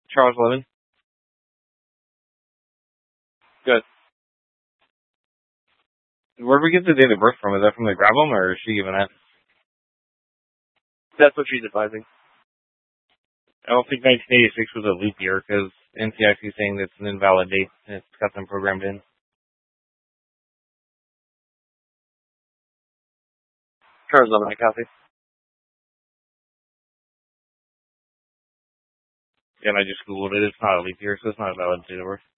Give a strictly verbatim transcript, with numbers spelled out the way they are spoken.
Charles Lemon. Good. Where did we get the date of birth from? Is that from the Grabum, or is she giving that? That's what she's advising. I don't think nineteen eighty-six was a leap year, because N C I C is saying it's an invalid date, and it's got them programmed in. Charles Lemon, I copy. Yeah, and I just Googled it. It's not a leap year, so it's not a valid date of birth.